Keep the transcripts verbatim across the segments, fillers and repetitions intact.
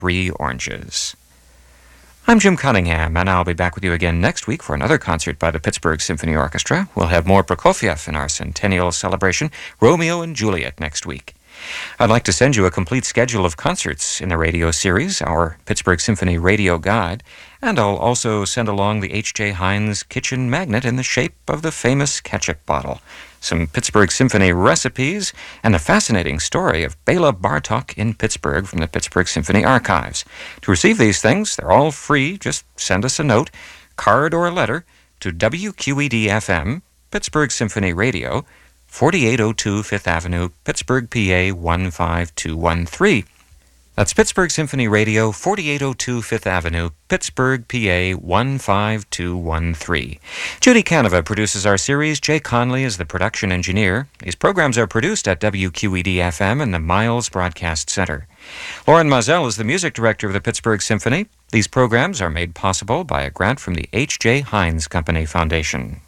Brie Oranges. I'm Jim Cunningham, and I'll be back with you again next week for another concert by the Pittsburgh Symphony Orchestra. We'll have more Prokofiev in our centennial celebration, Romeo and Juliet, next week. I'd like to send you a complete schedule of concerts in the radio series, our Pittsburgh Symphony Radio Guide, and I'll also send along the H J. Heinz kitchen magnet in the shape of the famous ketchup bottle, some Pittsburgh Symphony recipes, and the fascinating story of Bela Bartok in Pittsburgh from the Pittsburgh Symphony Archives. To receive these things, they're all free. Just send us a note, card or a letter, to W Q E D F M, Pittsburgh Symphony Radio, forty-eight oh two Fifth Avenue, Pittsburgh, P A one five two one three. That's Pittsburgh Symphony Radio, forty-eight oh two Fifth Avenue, Pittsburgh, P A one five two one three. Judy Canova produces our series. Jay Conley is the production engineer. These programs are produced at W Q E D F M and the Miles Broadcast Center. Lauren Mazel is the music director of the Pittsburgh Symphony. These programs are made possible by a grant from the H J. Heinz Company Foundation.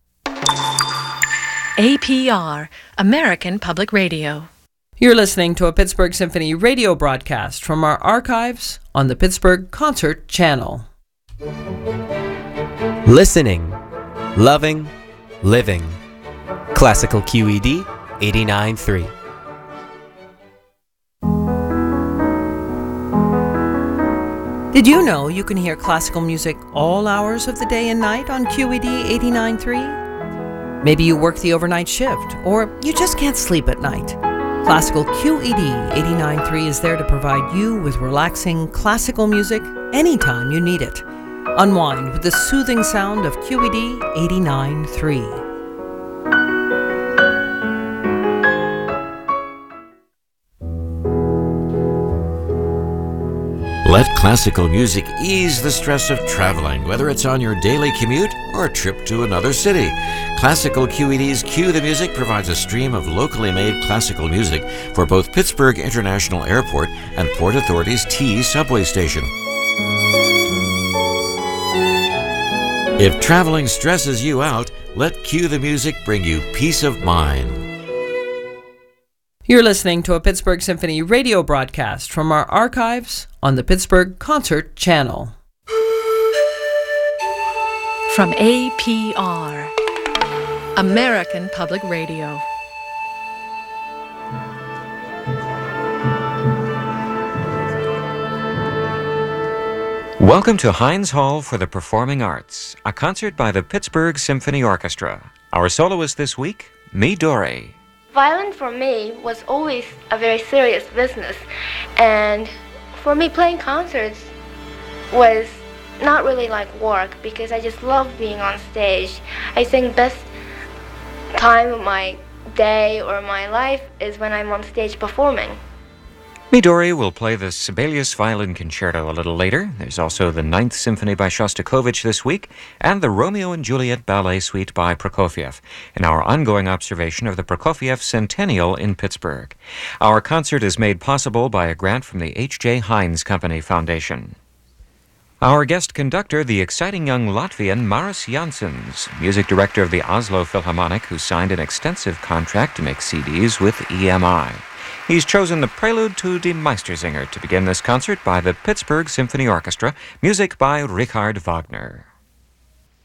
A P R, American Public Radio. You're listening to a Pittsburgh Symphony radio broadcast from our archives on the Pittsburgh Concert Channel. Listening, loving, living. Classical Q E D eighty-nine point three. Did you know you can hear classical music all hours of the day and night on Q E D eighty-nine point three? Maybe you work the overnight shift, or you just can't sleep at night. Classical Q E D eighty-nine point three is there to provide you with relaxing classical music anytime you need it. Unwind with the soothing sound of Q E D eighty-nine point three. Let classical music ease the stress of traveling, whether it's on your daily commute or a trip to another city. Classical Q E D's Cue the Music provides a stream of locally made classical music for both Pittsburgh International Airport and Port Authority's T subway station. If traveling stresses you out, let Cue the Music bring you peace of mind. You're listening to a Pittsburgh Symphony radio broadcast from our archives on the Pittsburgh Concert Channel. From A P R, American Public Radio. Welcome to Heinz Hall for the Performing Arts, a concert by the Pittsburgh Symphony Orchestra. Our soloist this week, Midori. Violin for me was always a very serious business, and for me playing concerts was not really like work because I just love being on stage. I think best time of my day or my life is when I'm on stage performing. Midori will play the Sibelius Violin Concerto a little later. There's also the Ninth Symphony by Shostakovich this week, and the Romeo and Juliet Ballet Suite by Prokofiev, in our ongoing observation of the Prokofiev Centennial in Pittsburgh. Our concert is made possible by a grant from the H J. Heinz Company Foundation. Our guest conductor, the exciting young Latvian Maris Janssens, music director of the Oslo Philharmonic, who signed an extensive contract to make C Ds with E M I. He's chosen the Prelude to Die Meistersinger to begin this concert by the Pittsburgh Symphony Orchestra, music by Richard Wagner.